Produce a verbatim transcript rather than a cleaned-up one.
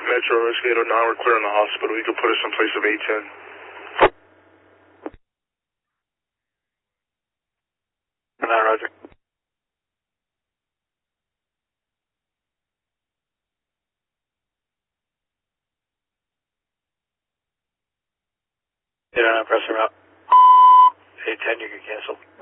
Metro Rescue eight oh nine, we're clearing the hospital. You can put us in place of eight ten. nine, Roger. eight oh nine, press them out. eight ten, you can cancel.